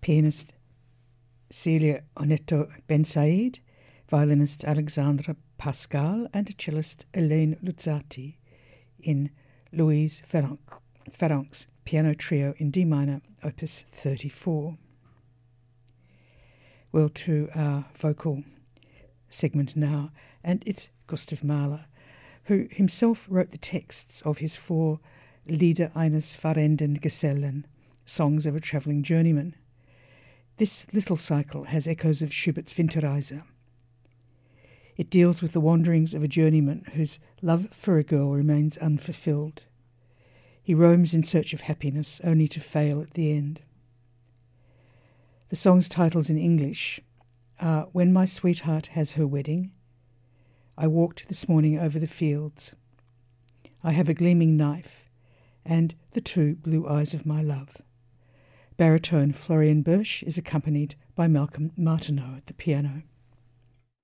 pianist Celia Oneto Ben Said, violinist Alexandra Pascal, and cellist Elaine Luzzati in Louise Farrenc's Piano Trio in D minor, opus 34. Well, to our vocal segment now, and it's Gustav Mahler, who himself wrote the texts of his 4 Lieder eines fahrenden Gesellen, songs of a travelling journeyman. This little cycle has echoes of Schubert's Winterreise. It deals with the wanderings of a journeyman whose love for a girl remains unfulfilled. He roams in search of happiness, only to fail at the end. The song's titles in English are When My Sweetheart Has Her Wedding, I Walked This Morning Over the Fields, I Have a Gleaming Knife, and The 2 Blue Eyes of My Love. Baritone Florian Bersch is accompanied by Malcolm Martineau at the piano.